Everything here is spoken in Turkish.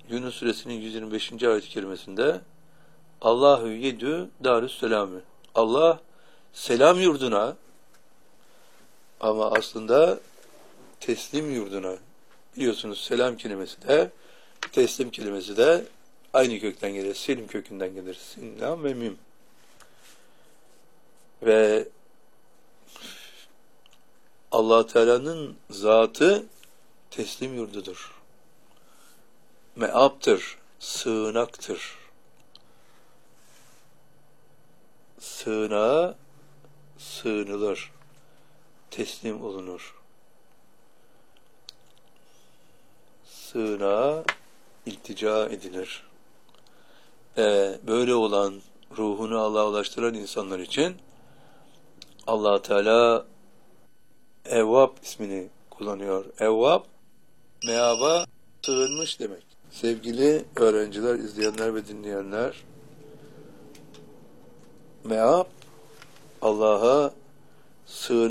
Yunus suresinin 125. ayet-i kerimesinde Allahu yedü darüsselamü. Allah selam yurduna, ama aslında teslim yurduna. Biliyorsunuz selam kelimesi de teslim kelimesi de aynı kökten gelir. Selim kökünden gelir. Sinlam ve mim. Ve Allah Teala'nın zatı teslim yurdudur. Meaptır, sığınaktır. Sığınağa sığınılır, teslim olunur. Sığınağa iltica edilir. Böyle olan, ruhunu Allah'a ulaştıran insanlar için Allah Teala Evvab ismini kullanıyor. Evvab, meaba sığınmış demek. Sevgili öğrenciler, izleyenler ve dinleyenler, meab Allah'a sığınmak